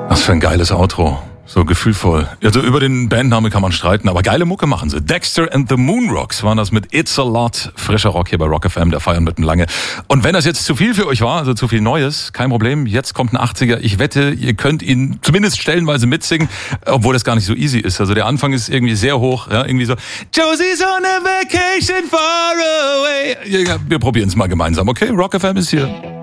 Was für ein geiles Outro. So gefühlvoll. Also über den Bandname kann man streiten, aber geile Mucke machen sie. Dexter and the Moonrocks waren das mit It's a Lot. Frischer Rock hier bei Rock FM, der feiern mitten lange. Und wenn das jetzt zu viel für euch war, also zu viel Neues, kein Problem. Jetzt kommt ein 80er. Ich wette, ihr könnt ihn zumindest stellenweise mitsingen, obwohl das gar nicht so easy ist. Also der Anfang ist irgendwie sehr hoch, ja, irgendwie so. Josie's on a vacation far away. Ja, wir probieren es mal gemeinsam, okay? Rock FM ist hier.